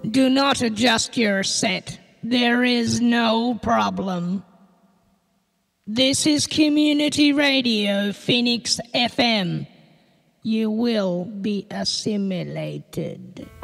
Do not adjust your set. There is no problem. This is Community Radio Phoenix FM. You will be assimilated.